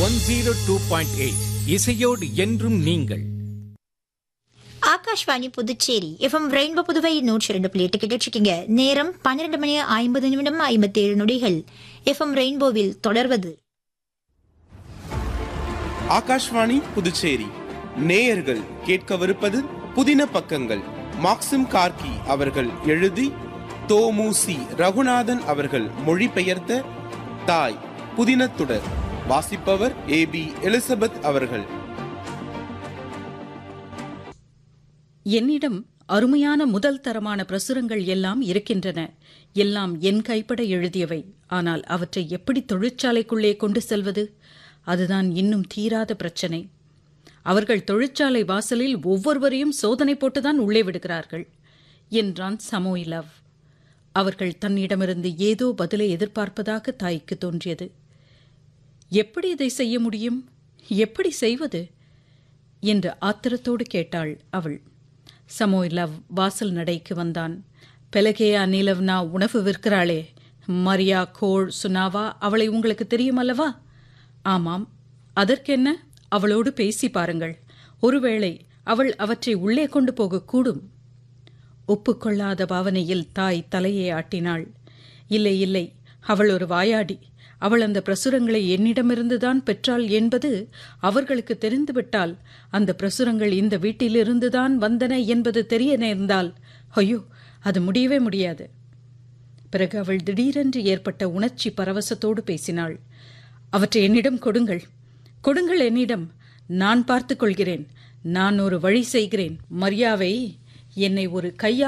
102.8 இசையோடு என்றும் நீங்கள். ஆகாஷ்வாணி புதுச்சேரி எஃப்எம் ரெயின்போ புதுவை 102.8 கேட்டுருக்கீங்க. நேரம் 12:50 எஃப்எம் ரெயின்போவில் தொடர்வது ஆகாஷ்வாணி புதுச்சேரி நேயர்கள் கேட்கவிருப்பது புதின பக்கங்கள். மாக்சிம் கார்கி அவர்கள் எழுதி தோமுசி ரகுநாதன் அவர்கள் மொழிபெயர்த்த தாய் புதினத்துடர். வாசிப்பவர் ஏபி எலிசபெத் அவர்கள். என்னிடம் அருமையான முதல் தரமான பிரசுரங்கள் எல்லாம் இருக்கின்றன. எல்லாம் என் கைப்பட எழுதியவை. ஆனால் அவற்றை எப்படி தொழிற்சாலைக்குள்ளே கொண்டு செல்வது? அதுதான் இன்னும் தீராத பிரச்சனை. அவர்கள் தொழிற்சாலை வாசலில் ஒவ்வொருவரையும் சோதனை போட்டுதான் உள்ளே விடுகிறார்கள் என்றான் சமோயிலவ். அவர்கள் தன்னிடமிருந்து ஏதோ பதிலை எதிர்பார்ப்பதாக தாய்க்கு தோன்றியது. எப்படி இதை செய்ய முடியும்? எப்படி செய்வது என்று ஆத்திரத்தோடு கேட்டாள் அவள். சமோயிலவ் வாசல் நடைக்கு வந்தான். பெலகேயா நீலவ்னா உணவு விற்கிறாளே, மரியா கோள் சுனாவா, அவளை உங்களுக்கு தெரியுமல்லவா? ஆமாம். அதற்கென்ன? அவளோடு பேசி பாருங்கள். ஒருவேளை அவள் அவற்றை உள்ளே கொண்டு போகக்கூடும். ஒப்புக்கொள்ளாத பாவனையில் தாய் தலையை ஆட்டினாள். இல்லை இல்லை, அவள் ஒரு வாயாடி. அவள் அந்த பிரசுரங்களை என்னிடமிருந்துதான் பெற்றாள் என்பது அவர்களுக்கு தெரிந்துவிட்டால், அந்த பிரசுரங்கள் இந்த வீட்டிலிருந்துதான் வந்தன என்பது தெரிய நேர்ந்தால், ஐயோ, அது முடியவே முடியாது. பிறகு அவள் திடீரென்று ஏற்பட்ட உணர்ச்சி பரவசத்தோடு பேசினாள். அவற்றை என்னிடம் கொடுங்கள், கொடுங்கள் என்னிடம். நான் பார்த்துக் கொள்கிறேன். நான் ஒரு வழி செய்கிறேன். மரியாவை என்னை ஒரு கையா